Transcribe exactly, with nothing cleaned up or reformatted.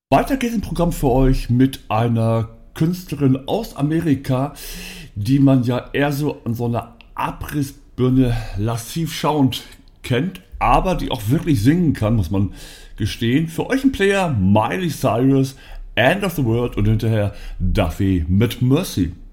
Weiter geht's im Programm für euch mit einer Künstlerin aus Amerika, die man ja eher so an so einer Abrissbirne lassiv schauend kennt, aber die auch wirklich singen kann, muss man gestehen. Für euch ein Player, Miley Cyrus, End of the World und hinterher Duffy mit Mercy.